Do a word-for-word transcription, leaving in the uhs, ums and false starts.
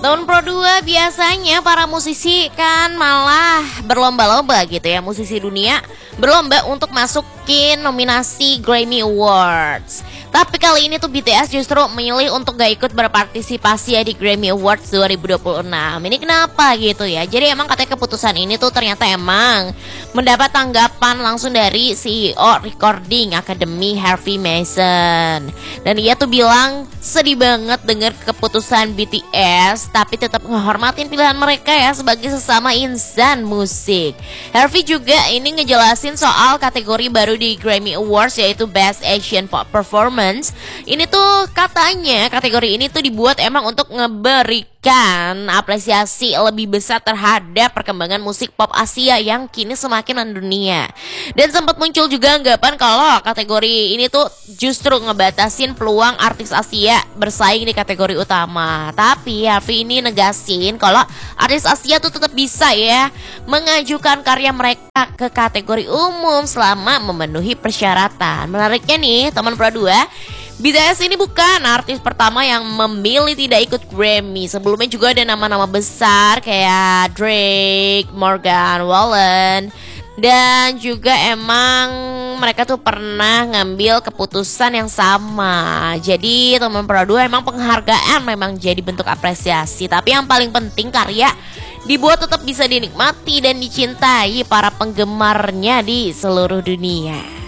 Tahun Pro dua biasanya para musisi kan malah berlomba-lomba gitu ya, musisi dunia berlomba untuk masukin nominasi Grammy Awards. Tapi kali ini tuh B T S justru memilih untuk gak ikut berpartisipasi ya di Grammy Awards dua ribu dua puluh enam. Ini kenapa gitu ya? Jadi emang katanya keputusan ini tuh ternyata emang mendapat tanggapan langsung dari C E O Recording Academy Harvey Mason. Dan dia tuh bilang sedih banget dengar keputusan B T S, tapi tetap menghormatin pilihan mereka ya sebagai sesama insan musik. Harvey juga ini ngejelasin soal kategori baru di Grammy Awards yaitu Best Asian Pop Performance. Ini tuh katanya kategori ini tuh dibuat emang untuk ngeberikan apresiasi lebih besar terhadap perkembangan musik pop Asia yang kini semakin mendunia. Dan sempat muncul juga anggapan kalau kategori ini tuh justru ngebatasin peluang artis Asia bersaing di kategori utama. Tapi Harvey ini negasin kalau artis Asia tuh tetap bisa ya mengajukan karya mereka ke kategori umum selama memenuhi persyaratan. Menariknya nih teman Pro dua, B T S ini bukan artis pertama yang memilih tidak ikut Grammy. Sebelumnya juga ada nama-nama besar kayak Drake, Morgan Wallen, dan juga emang mereka tuh pernah ngambil keputusan yang sama. Jadi teman Pro dua emang penghargaan memang jadi bentuk apresiasi. Tapi yang paling penting karya dibuat tetap bisa dinikmati dan dicintai para penggemarnya di seluruh dunia.